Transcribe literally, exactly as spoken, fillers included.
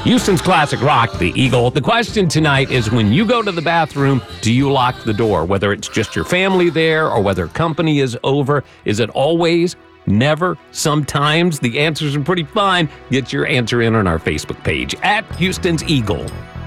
Houston's classic rock, the Eagle. The question tonight is, when you go to the bathroom, do you lock the door? Whether it's just your family there or whether company is over, is it always, never, sometimes? The answers are pretty fun. Get your answer in on our Facebook page at Houston's Eagle.